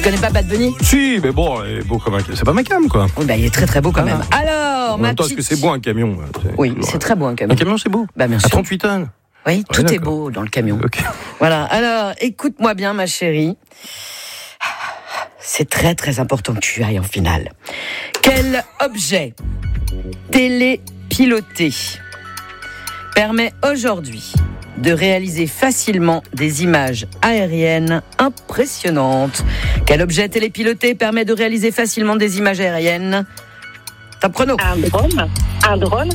Tu connais pas Bad Bunny ? Si, mais bon, il est beau comme un camion. C'est pas ma cam, quoi. Oui, bah, il est très très beau quand même. Alors, En même temps, est-ce que c'est beau un camion ? Oui, c'est très beau un camion. Un camion, c'est beau. Bah, bien À sûr. 38 tonnes. Oui, tout Ouais, est d'accord. beau dans le camion. Ok. Voilà. Alors, écoute-moi bien, ma chérie. C'est très très important que tu ailles en finale. Quel objet télépiloté permet aujourd'hui de réaliser facilement des images aériennes impressionnantes? Quel objet télépiloté permet de réaliser facilement des images aériennes? Top chrono. Un drone. Un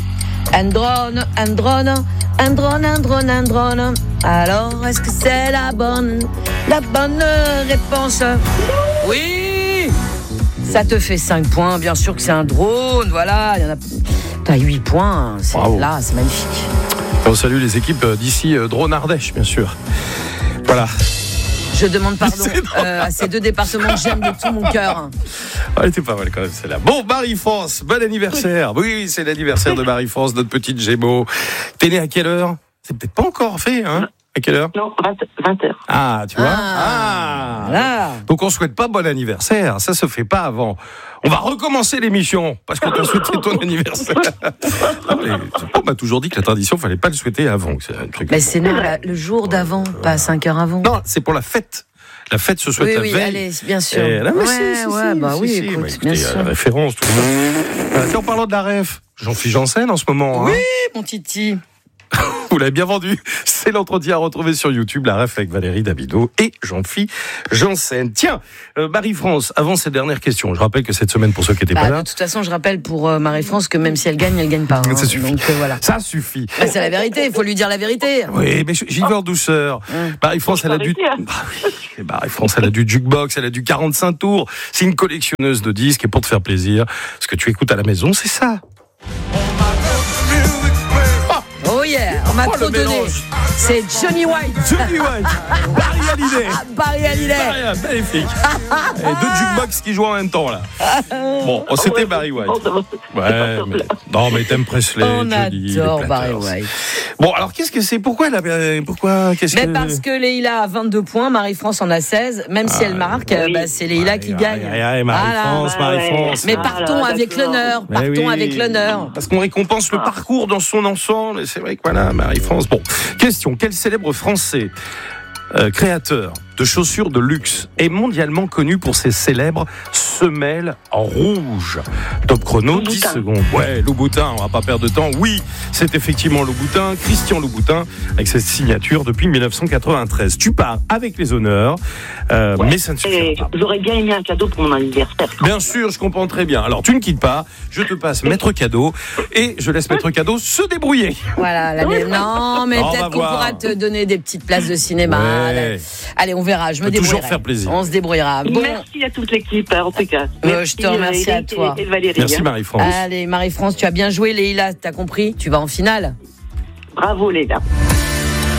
drone. Alors, est-ce que c'est la bonne réponse? Oui! Ça te fait 5 points, bien sûr que c'est un drone, voilà. Il y en a... T'as 8 points, c'est Bravo. là, c'est magnifique. On salue les équipes d'ici, Drone Ardèche, bien sûr. Voilà. Je demande pardon à ces 2 départements que j'aime de tout mon cœur. Elle était pas mal quand même, celle-là. Bon, Marie-France, bon anniversaire. Oui, c'est l'anniversaire de Marie-France, notre petite Gémeaux. T'es née à quelle heure ? C'est peut-être pas encore fait, hein ? À quelle heure ? Non, 20 heures. Ah, tu vois ? Voilà. Donc on souhaite pas bon anniversaire, ça se fait pas avant. On va recommencer l'émission parce qu'on t'a souhaité ton anniversaire. Non, mais on m'a toujours dit que la tradition, fallait pas le souhaiter avant. C'est un truc. Mais c'est nous, le jour d'avant, pas 5 heures avant. Non, c'est pour la fête. La fête se souhaite la veille. Allez, bien sûr. Et là, mais écoute, écoutez, bien sûr. la référence, tout ça. En parlant de la ref, Jean-Philippe Janssen en ce moment. Oui, hein. mon titi. Vous l'avez bien vendu. C'est l'entretien à retrouver sur YouTube, la ref avec Valérie Dabideau et Jean-Philippe Janssen. Tiens, Marie-France, avant cette dernière question, je rappelle que cette semaine, pour ceux qui n'étaient pas là... De toute façon, je rappelle pour Marie-France que même si elle gagne pas. Ça suffit. Donc, voilà. Ça suffit. Bah, c'est la vérité, il faut lui dire la vérité. Oui, mais j'y vais en douceur. Marie-France, elle a du... Marie-France, elle a du jukebox, elle a du 45 tours. C'est une collectionneuse de disques et pour te faire plaisir, ce que tu écoutes à la maison, c'est ça. Oh yeah, on m'a trop donné. Mélange. C'est Johnny White. Johnny White, Barry Hallyday. Barry Hallyday. Magnifique. Et 2 jukebox qui jouent en même temps, là. Bon, c'était Barry White. Ouais, mais... Non, mais t'aimes Presley, On Jody, adore les Barry Platters. White. Bon, alors qu'est-ce que c'est ? Pourquoi qu'est-ce Mais que... parce que Leïla a 22 points, Marie-France en a 16. Même si elle marque, c'est Leïla qui gagne. Marie-France, Voilà. Marie-France. Mais partons avec l'honneur. Avec l'honneur. Parce qu'on récompense le parcours dans son ensemble. Et c'est vrai que voilà, Marie-France. Bon, question. Quel célèbre Français créateur de chaussures de luxe est mondialement connu pour ses célèbres semelles en rouge? Top chrono, 10 secondes. Ouais, Louboutin, on va pas perdre de temps. Oui, c'est effectivement Louboutin, Christian Louboutin, avec cette signature depuis 1993. Tu pars avec les honneurs, mais ça ne suffit pas. J'aurais bien aimé un cadeau pour mon anniversaire. Bien sûr, je comprends très bien. Alors, tu ne quittes pas, je te passe Maître Cadeau et je laisse Maître Cadeau se débrouiller. Voilà, non, mais On va peut-être qu'on voir. pourra te donner des petites places de cinéma. Ouais. Allez, on verra, je me Peut débrouillerai. toujours faire plaisir. On se débrouillera. Bon, Merci à toute l'équipe, en tout cas. je te remercie à Eric toi. Et Valérie. Merci Marie-France. allez, Marie-France, tu as bien joué, Leïla, t'as compris ? Tu vas en finale ? Bravo les gars.